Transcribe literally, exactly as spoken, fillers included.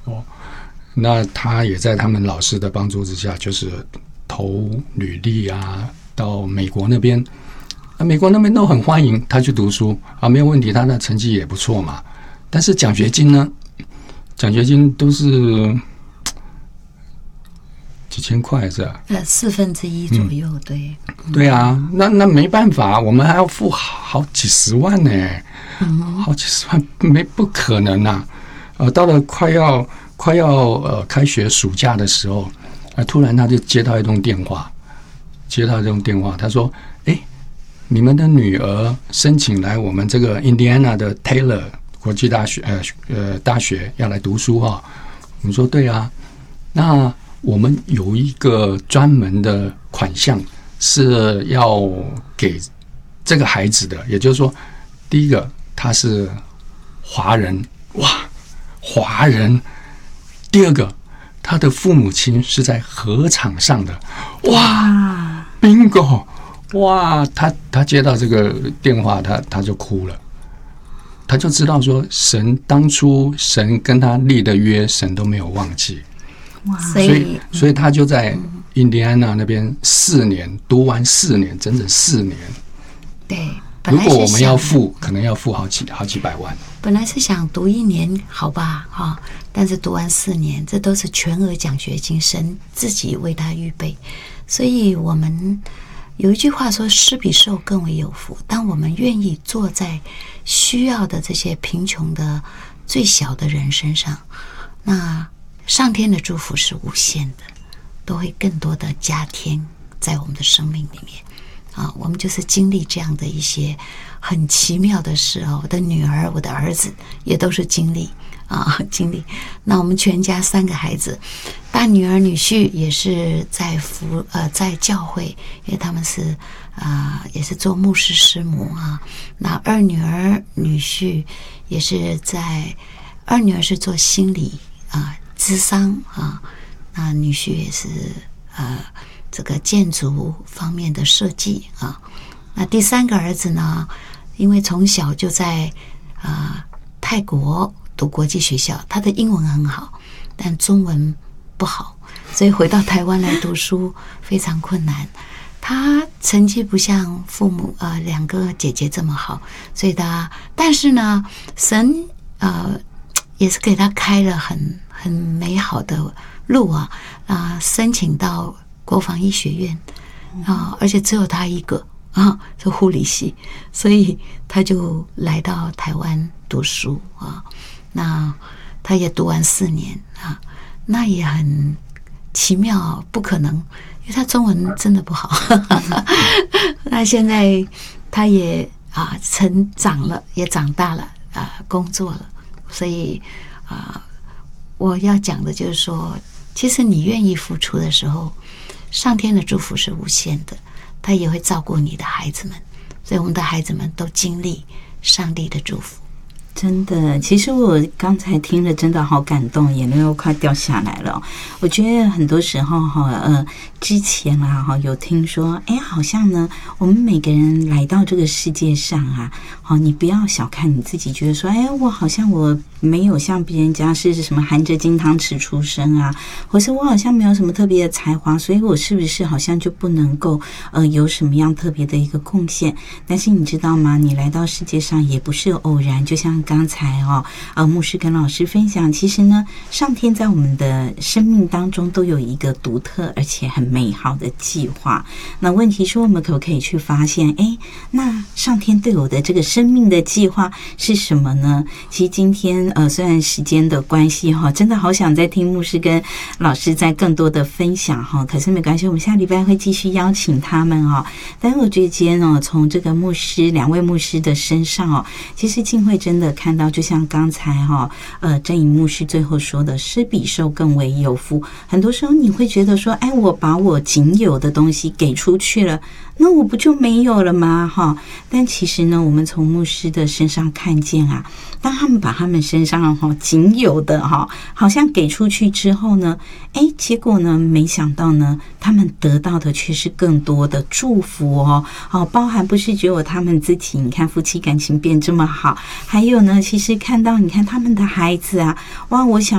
哦，那他也在他们老师的帮助之下，就是投履历啊，到美国那边，那美国那边都很欢迎他去读书啊，没有问题，他的成绩也不错嘛。但是奖学金呢？奖学金都是几千块是吧？ 呃，四分之一左右，嗯、对。 对啊，那那没办法，我们还要付好几十万呢、嗯，好几十万没不可能啊！呃，到了快要快要呃开学暑假的时候，呃，突然他就接到一通电话，接到这通电话，他说：“哎，你们的女儿申请来我们这个印第安纳的 Taylor 国际大学呃呃大学要来读书啊。”我们说：“对啊，那我们有一个专门的款项。”是要给这个孩子的，也就是说，第一个他是华人，哇，华人；第二个，他的父母亲是在禾场上的，哇 ，bingo， 哇，他他接到这个电话，他他就哭了，他就知道说，神当初神跟他立的约，神都没有忘记，哇，所以所以他就在。印第安纳那边四年读完四年，整整四年。 对， 如果我们要付，可能要付好几好几百万。 本来是想读一年，好吧，哈，但是读完四年，这都是全额奖学金，神自己为他预备。所以我们有一句话说：“施比受更为有福。”当我们愿意坐在需要的这些贫穷的最小的人身上，那上天的祝福是无限的。都会更多的加添在我们的生命里面啊，我们就是经历这样的一些很奇妙的事哦。我的女儿、我的儿子也都是经历啊，经历。那我们全家三个孩子，大女儿、女婿也是在服呃在教会，因为他们是啊、呃、也是做牧师师母啊。那二女儿、女婿也是在，二女儿是做心理啊、諮商啊。那女婿也是呃这个建筑方面的设计啊。那第三个儿子呢，因为从小就在呃泰国读国际学校，他的英文很好，但中文不好，所以回到台湾来读书非常困难。他成绩不像父母呃两个姐姐这么好，所以他但是呢，神呃也是给他开了很很美好的路啊啊、呃！申请到国防医学院啊、呃，而且只有他一个啊，是护理系，所以他就来到台湾读书啊。那他也读完四年啊，那也很奇妙，不可能，因为他中文真的不好。那现在他也啊成长了，也长大了啊，工作了，所以啊，我要讲的就是说。其实你愿意付出的时候，上天的祝福是无限的，他也会照顾你的孩子们，所以我们的孩子们都经历上帝的祝福。 真的，其实我刚才听了，真的好感动，眼泪又快掉下来了。我觉得很多时候哈，呃，之前啊哈，有听说，哎，好像呢，我们每个人来到这个世界上啊，好，你不要小看你自己，觉得说，哎，我好像我没有像别人家是什么含着金汤匙出生啊，或是我好像没有什么特别的才华，所以我是不是好像就不能够呃有什么样特别的一个贡献？但是你知道吗？你来到世界上也不是偶然，就像刚才哦，呃，牧师跟老师分享，其实呢，上天在我们的生命当中都有一个独特而且很美好的计划。那问题是我们可不可以去发现，哎，那上天对我的这个生命的计划是什么呢？其实今天呃，虽然时间的关系哈，真的好想再听牧师跟老师再更多的分享哈，可是没关系，我们下礼拜会继续邀请他们哦。但是我觉得今天哦，从这个牧师两位牧师的身上哦，其实浸会真的看到，就像刚才哈呃真颖牧师最后说的，施比受更为有福。很多时候你会觉得说，哎，我把我仅有的东西给出去了，那我不就没有了吗？哈，但其实呢，我们从牧师的身上看见啊，当他们把他们身上哈仅有的哈，好像给出去之后呢，哎，结果呢，没想到呢，他们得到的却是更多的祝福哦，哦，包含不是只有他们自己，你看夫妻感情变这么好，还有呢，其实看到你看他们的孩子啊，哇，我想